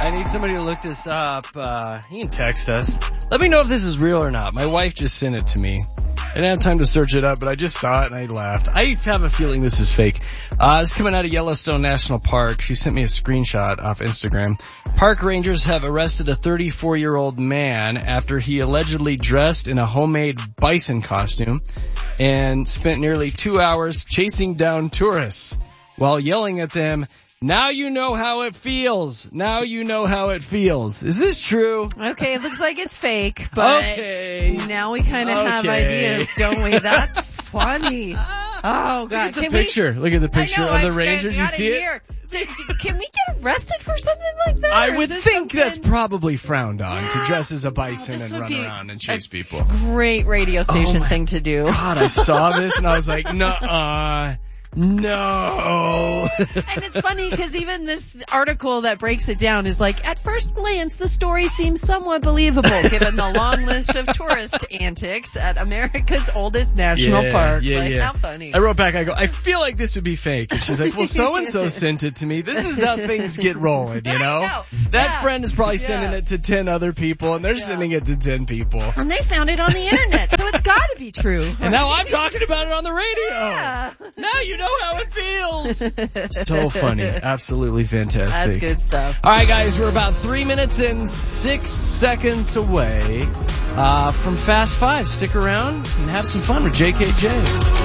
I need somebody to look this up. You can text us. Let me know if this is real or not. My wife just sent it to me. I didn't have time to search it up, but I just saw it and I laughed. I have a feeling this is fake. It's coming out of Yellowstone National Park. She sent me a screenshot off Instagram. Park rangers have arrested a 34-year-old man after he allegedly dressed in a homemade bison costume and spent nearly 2 hours chasing down tourists while yelling at them, "Now you know how it feels. Now you know how it feels." Is this true? Okay, it looks like it's fake, but now we kind of have ideas, don't we? That's funny. Oh, God. Look at the picture. Look at the picture of the ranger. You see it? Can we get arrested for something like that? I would think that's probably frowned on, to dress as a bison and run around and chase people. Great radio station thing to do. God, I saw this and I was like, nuh-uh. No. And it's funny because even this article that breaks it down is like, at first glance, the story seems somewhat believable given the long list of tourist antics at America's oldest national park. How funny. I wrote back, I go, I feel like this would be fake. And she's like, well, so-and-so sent it to me. This is how things get rolling, you know? That friend is probably sending it to 10 other people and they're sending it to 10 people. And they found it on the internet, so it's gotta be true. And now I'm talking about it on the radio. Yeah. Now you know how it feels. So funny. Absolutely fantastic. That's good stuff. All right, guys, we're about 3 minutes and 6 seconds away from Fast Five. Stick around and have some fun with JKJ.